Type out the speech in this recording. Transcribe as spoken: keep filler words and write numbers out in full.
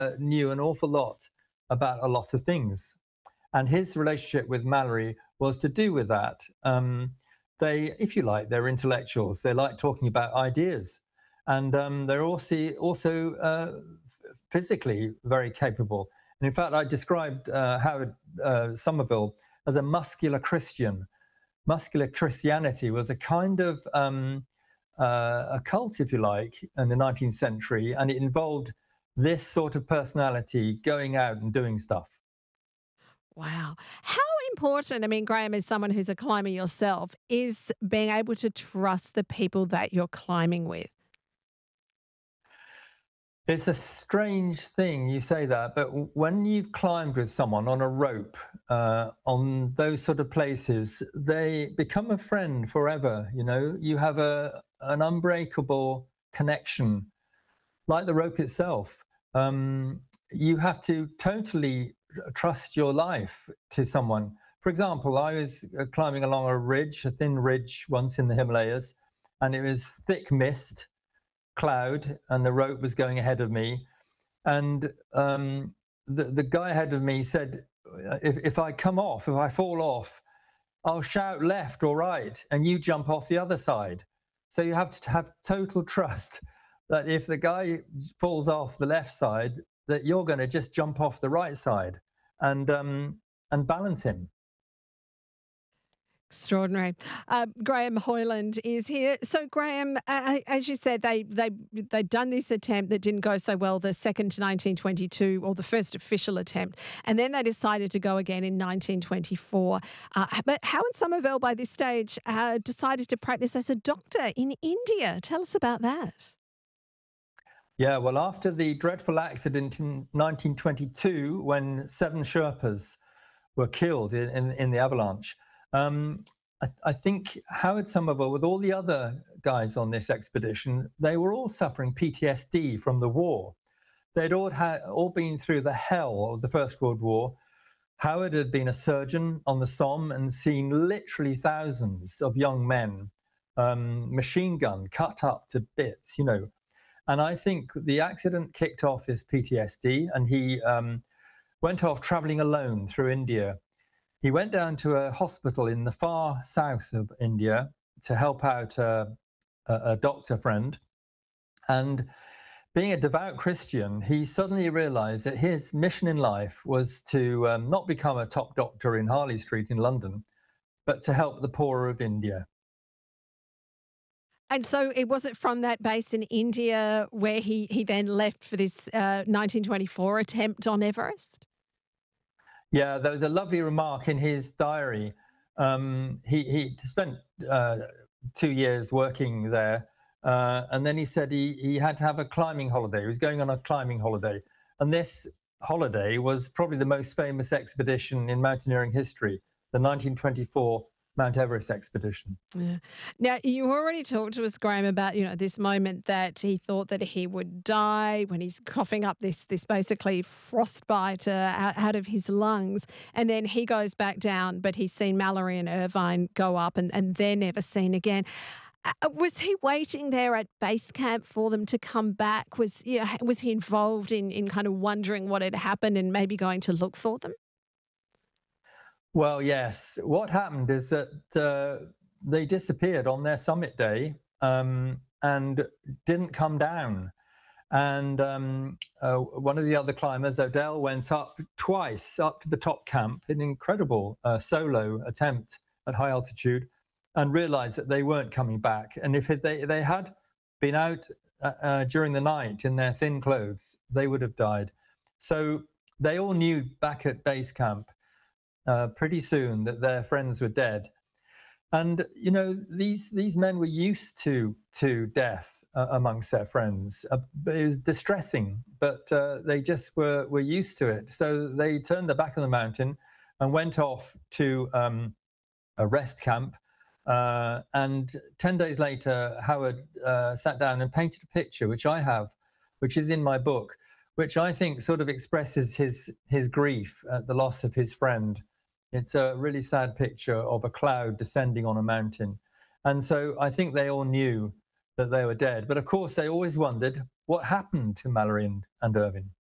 knew an awful lot about a lot of things. And his relationship with Mallory was to do with that. Um, they, if you like, they're intellectuals. They like talking about ideas. And um, they're also, also uh, physically very capable. And in fact, I described uh, Howard uh, Somerville as a muscular Christian. Muscular Christianity was a kind of um, uh, a cult, if you like, in the nineteenth century, and it involved this sort of personality going out and doing stuff. Wow. How important, I mean, Graham, as someone who's a climber yourself, is being able to trust the people that you're climbing with? It's a strange thing you say that, but when you've climbed with someone on a rope, uh, on those sort of places, they become a friend forever. You know, you have a an unbreakable connection, like the rope itself. Um, you have to totally trust your life to someone. For example, I was uh, climbing along a ridge, a thin ridge once in the Himalayas, and it was thick mist, cloud, and the rope was going ahead of me. And um, the, the guy ahead of me said, if, if I come off, if I fall off, I'll shout left or right, and you jump off the other side. So you have to have total trust that if the guy falls off the left side, that you're going to just jump off the right side and um, and balance him. Extraordinary. Uh, Graham Hoyland is here. So, Graham, uh, as you said, they they they'd done this attempt that didn't go so well, the second nineteen twenty-two, or the first official attempt, and then they decided to go again in nineteen twenty-four. Uh, but Howard Somerville, by this stage, uh, decided to practice as a doctor in India. Tell us about that. Yeah, well, after the dreadful accident in nineteen twenty-two, when seven Sherpas were killed in, in, in the avalanche, um, I, I think Howard Somerville, with all the other guys on this expedition, they were all suffering P T S D from the war. They'd all, had, all been through the hell of the First World War. Howard had been a surgeon on the Somme and seen literally thousands of young men, um, machine gun, cut up to bits, you know. And I think the accident kicked off his P T S D, and he um, went off traveling alone through India. He went down to a hospital in the far south of India to help out uh, a, a doctor friend. And being a devout Christian, he suddenly realized that his mission in life was to um, not become a top doctor in Harley Street in London, but to help the poor of India. And so it was it from that base in India where he, he then left for this uh, nineteen twenty-four attempt on Everest? Yeah, there was a lovely remark in his diary. Um, he, he spent uh, two years working there, uh, and then he said he, he had to have a climbing holiday. He was going on a climbing holiday. And this holiday was probably the most famous expedition in mountaineering history, the nineteen twenty-four Mount Everest expedition. Yeah. Now, you already talked to us, Graham, about, you know, this moment that he thought that he would die when he's coughing up this this basically frostbite uh, out, out of his lungs. And then he goes back down, but he's seen Mallory and Irvine go up and, and they're never seen again. Uh, was he waiting there at base camp for them to come back? Was, you know, was he involved in, in kind of wondering what had happened and maybe going to look for them? Well, yes. What happened is that uh, they disappeared on their summit day um, and didn't come down. And um, uh, one of the other climbers, Odell, went up twice up to the top camp, an incredible uh, solo attempt at high altitude, and realized that they weren't coming back. And if it, they, they had been out uh, uh, during the night in their thin clothes, they would have died. So they all knew back at base camp uh, pretty soon that their friends were dead. And you know, these these men were used to to death uh, amongst their friends. Uh, it was distressing, but uh, they just were were used to it. So they turned the back of the mountain and went off to um, a rest camp. Uh, and ten days later, Howard uh, sat down and painted a picture, which I have, which is in my book, which I think sort of expresses his his grief at the loss of his friend. It's a really sad picture of a cloud descending on a mountain. And so I think they all knew that they were dead. But of course, they always wondered what happened to Mallory and, and Irvine.